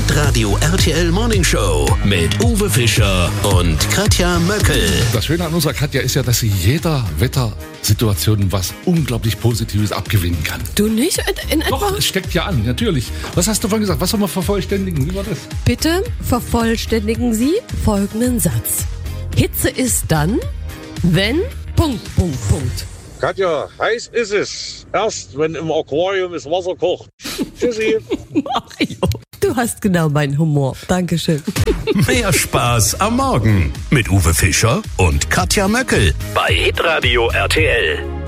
Hitradio RTL Morning Show mit Uwe Fischer und Katja Möckel. Das Schöne an unserer Katja ist ja, dass sie jeder Wettersituation was unglaublich Positives abgewinnen kann. Du nicht? In etwa? Doch, es steckt ja an, natürlich. Was hast du vorhin gesagt? Was soll man vervollständigen? Wie war das? Bitte vervollständigen Sie folgenden Satz. Hitze ist dann, wenn... ... Katja, heiß ist es. Erst, wenn im Aquarium das Wasser kocht. Tschüssi. Mario, du hast genau meinen Humor. Dankeschön. Mehr Spaß am Morgen mit Uwe Fischer und Katja Möckel bei Hitradio RTL.